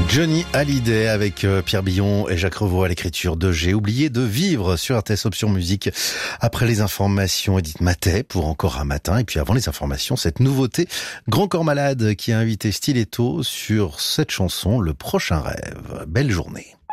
Johnny Hallyday avec Pierre Billon et Jacques Revaux à l'écriture de J'ai oublié de vivre sur RTS Option Musique. Après les informations, Edith Matet pour Encore un matin. Et puis avant les informations, cette nouveauté, Grand Corps Malade qui a invité Stiletto sur cette chanson, Le prochain rêve. Belle journée.